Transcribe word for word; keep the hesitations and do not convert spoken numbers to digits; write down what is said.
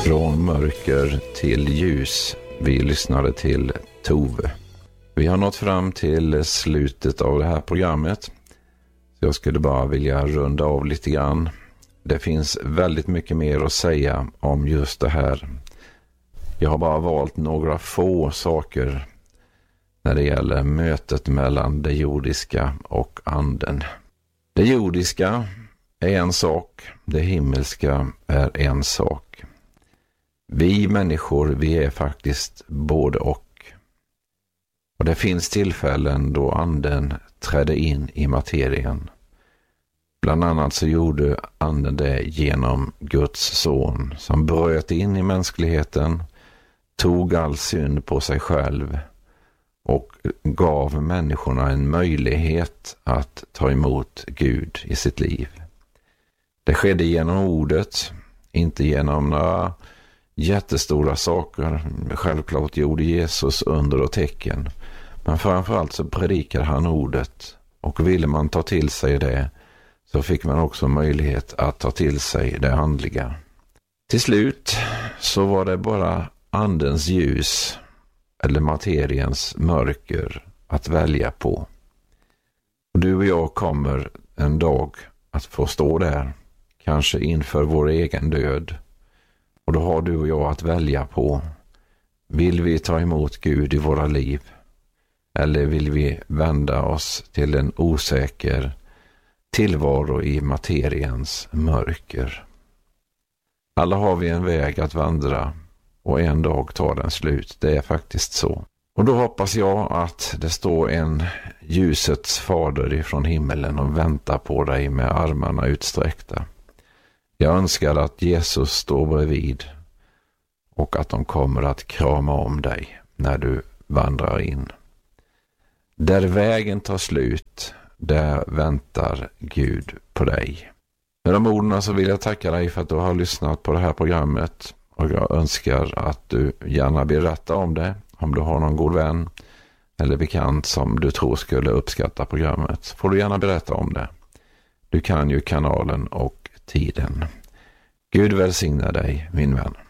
Från mörker till ljus. Vi lyssnade till Tove. Vi har nått fram till slutet av det här programmet. Så jag skulle bara vilja runda av lite grann. Det finns väldigt mycket mer att säga om just det här. Jag har bara valt några få saker när det gäller mötet mellan det jordiska och anden. Det jordiska är en sak, det himmelska är en sak. Vi människor, vi är faktiskt både och. Och det finns tillfällen då anden trädde in i materien. Bland annat så gjorde anden det genom Guds son som bröt in i mänskligheten, tog all synd på sig själv och gav människorna en möjlighet att ta emot Gud i sitt liv. Det skedde genom ordet, inte genom några jättestora saker. Självklart gjorde Jesus under och tecken. Men framförallt så predikade han ordet. Och ville man ta till sig det så fick man också möjlighet att ta till sig det andliga. Till slut så var det bara andens ljus eller materiens mörker att välja på. Och du och jag kommer en dag att få stå där. Kanske inför vår egen död. Och då har du och jag att välja på. Vill vi ta emot Gud i våra liv? Eller vill vi vända oss till en osäker tillvaro i materiens mörker? Alla har vi en väg att vandra och en dag tar den slut. Det är faktiskt så. Och då hoppas jag att det står en ljusets fader ifrån himmelen och väntar på dig med armarna utsträckta. Jag önskar att Jesus står bredvid och att de kommer att krama om dig när du vandrar in. Där vägen tar slut, där väntar Gud på dig. Med de orden så vill jag tacka dig för att du har lyssnat på det här programmet och jag önskar att du gärna berättar om det. Om du har någon god vän eller bekant som du tror skulle uppskatta programmet får du gärna berätta om det. Du kan ju kanalen och tiden. Gud välsigna dig, min vän.